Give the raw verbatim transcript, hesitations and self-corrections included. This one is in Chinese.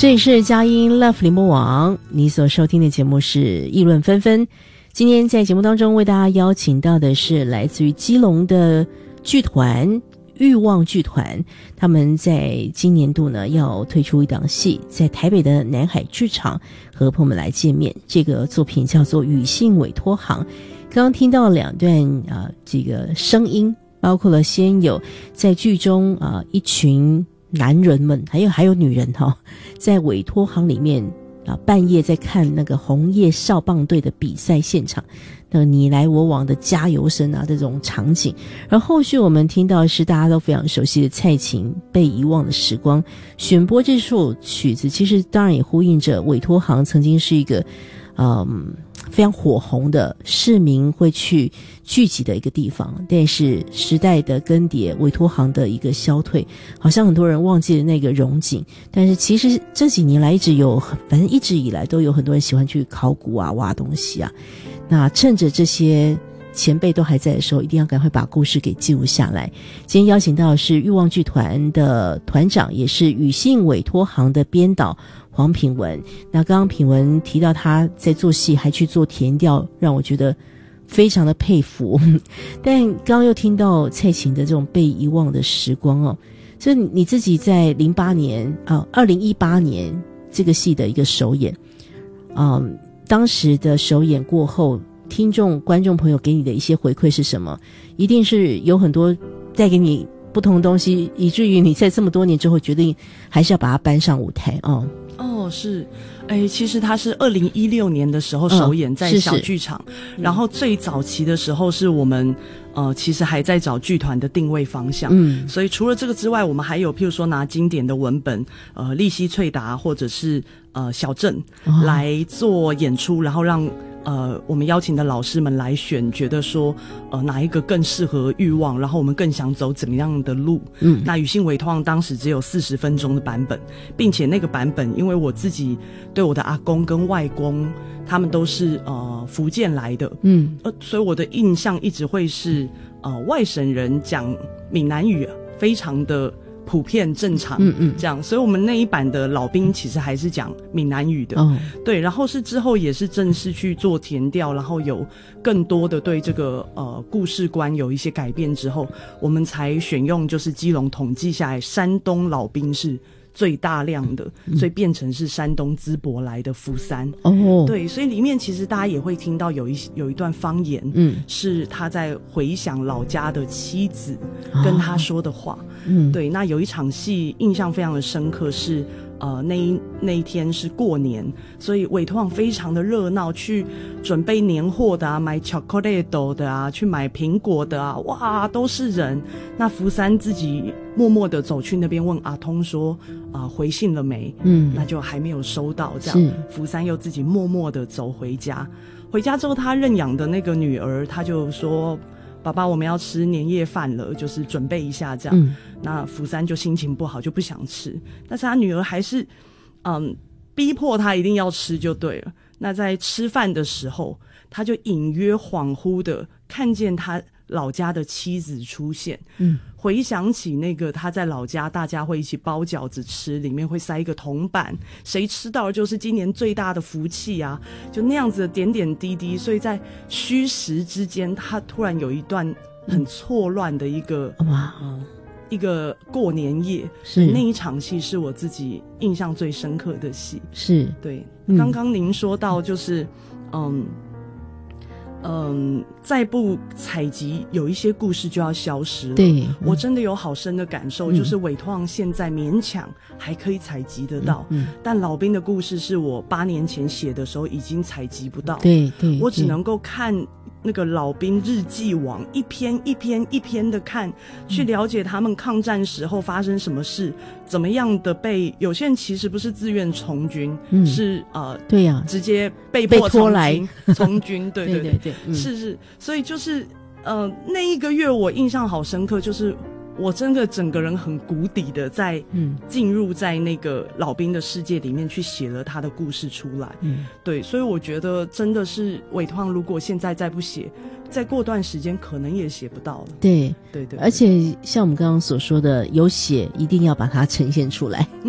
这里是佳音 Love 联播网，你所收听的节目是议论纷纷。今天在节目当中为大家邀请到的是来自于基隆的剧团欲望剧团，他们在今年度呢要推出一档戏，在台北的南海剧场和朋友们来见面。这个作品叫做《与信委托行》。刚刚听到两段啊、呃，这个声音，包括了先有在剧中啊、呃、一群男人们，还有还有女人哈、哦，在委托行里面啊，半夜在看那个红叶少棒队的比赛现场，那个你来我往的加油声啊，这种场景。而后续我们听到的是大家都非常熟悉的蔡琴《被遗忘的时光》。选播这首曲子，其实当然也呼应着委托行曾经是一个嗯非常火红的市民会去聚集的一个地方，但是时代的更迭，委托行的一个消退，好像很多人忘记了那个荣景。但是其实这几年来一直有，反正一直以来都有很多人喜欢去考古啊、挖东西啊。那趁着这些前辈都还在的时候，一定要赶快把故事给记录下来。今天邀请到的是欲望剧团的团长，也是与信委托行的编导黄品文。那刚刚品文提到他在做戏还去做田调，让我觉得非常的佩服。但刚刚又听到蔡琴的这种被遗忘的时光哦，这你自己在零八年啊，二零一八年这个戏的一个首演，嗯，当时的首演过后，听众观众朋友给你的一些回馈是什么？一定是有很多带给你不同的东西，以至于你在这么多年之后决定还是要把它搬上舞台哦。 哦，是，哎，其实他是二零一六年的时候首演在小剧场，嗯、是是然后最早期的时候是我们呃，其实还在找剧团的定位方向，嗯，所以除了这个之外，我们还有譬如说拿经典的文本，呃，利希翠达或者是呃小镇、哦、来做演出，然后让。呃，我们邀请的老师们来选，觉得说，呃，哪一个更适合欲望，然后我们更想走怎么样的路。嗯，那与信委托行当时只有四十分钟的版本，并且那个版本，因为我自己对我的阿公跟外公，他们都是呃福建来的，嗯，呃，所以我的印象一直会是呃外省人讲闽南语非常的。普遍正常，嗯嗯，这样，所以我们那一版的老兵其实还是讲闽南语的，哦，对，然后是之后也是正式去做田调，然后有更多的对这个呃故事观有一些改变之后，我们才选用就是基隆统计下来，山东老兵是最大量的，所以变成是山东淄博来的福三哦，对，所以里面其实大家也会听到有一有一段方言，嗯，是他在回想老家的妻子跟他说的话，嗯，对，那有一场戏印象非常的深刻是。呃，那一那一天是过年，所以委托行非常的热闹，去准备年货的啊，买巧克力豆的啊，去买苹果的啊，哇，都是人。那福三自己默默的走去那边问阿通说，啊、呃，回信了没？嗯，那就还没有收到，这样。福三又自己默默的走回家。回家之后，他认养的那个女儿，他就说。爸爸，我们要吃年夜饭了，就是准备一下这样。嗯、那福三就心情不好，就不想吃，但是他女儿还是，嗯，逼迫他一定要吃就对了。那在吃饭的时候，他就隐约恍惚的看见他老家的妻子出现，嗯，回想起那个他在老家，大家会一起包饺子吃，里面会塞一个铜板，谁吃到的就是今年最大的福气啊，就那样子的点点滴滴，所以在虚实之间，他突然有一段很错乱的一个哇、嗯，一个过年夜，是那一场戏是我自己印象最深刻的戏，是对。嗯、刚刚您说到就是嗯。嗯，再不采集，有一些故事就要消失了。对，嗯、我真的有好深的感受，嗯、就是委托行现在勉强还可以采集得到，嗯嗯、但老兵的故事是我八年前写的时候已经采集不到。对对，我只能够看那个老兵日记网，一篇一篇一篇的看，去了解他们抗战时候发生什么事，怎么样的被有些人其实不是自愿从军，嗯、是呃，对呀、啊，直接被迫从军从军，对对 对, 对, 对。嗯、是是，所以就是呃，那一个月我印象好深刻，就是我真的整个人很谷底的在进入在那个老兵的世界里面去写了他的故事出来。嗯，对，所以我觉得真的是委托行如果现在再不写，再过段时间可能也写不到了。对对 对, 对，而且像我们刚刚所说的，有写一定要把它呈现出来。